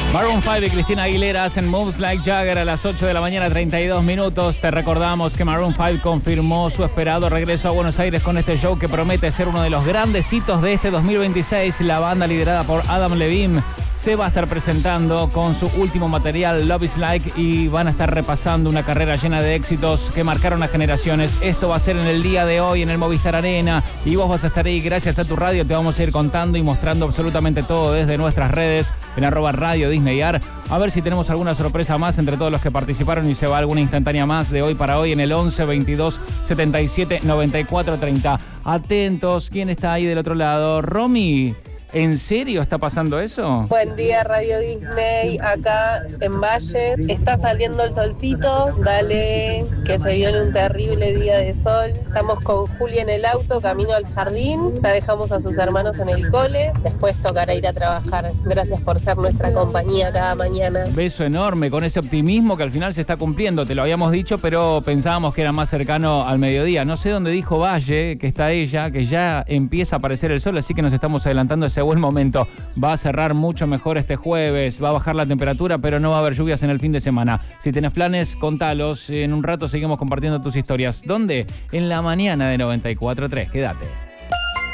Maroon 5 y Cristina Aguilera hacen Moves Like Jagger a las 8 de la mañana, 32 minutos. Te recordamos que Maroon 5 confirmó su esperado regreso a Buenos Aires con este show que promete ser uno de los grandes hitos de este 2026. La banda liderada por Adam Levine se va a estar presentando con su último material, Love is Like, y van a estar repasando una carrera llena de éxitos que marcaron a generaciones. Esto va a ser en el día de hoy en el Movistar Arena y vos vas a estar ahí. Gracias a tu radio te vamos a ir contando y mostrando absolutamente todo desde nuestras redes en @RadioDisneyAR. A ver si tenemos alguna sorpresa más entre todos los que participaron y se va alguna instantánea más de hoy para hoy en el 11 22 77 94 30. Atentos, ¿quién está ahí del otro lado? Romy. ¿En serio está pasando eso? Buen día, Radio Disney, acá en Valle. Está saliendo el solcito, dale, que se viene un terrible día de sol. Estamos con Juli en el auto, camino al jardín. La dejamos a sus hermanos en el cole. Después tocará ir a trabajar. Gracias por ser nuestra compañía cada mañana. Beso enorme, con ese optimismo que al final se está cumpliendo. Te lo habíamos dicho, pero pensábamos que era más cercano al mediodía. No sé dónde dijo Valle, que está ella, que ya empieza a aparecer el sol, así que nos estamos adelantando a ese buen momento. Va a cerrar mucho mejor este jueves, va a bajar la temperatura, pero no va a haber lluvias en el fin de semana. Si tenés planes, contalos. En un rato seguimos compartiendo tus historias. ¿Dónde? En la mañana de 94.3. Quédate.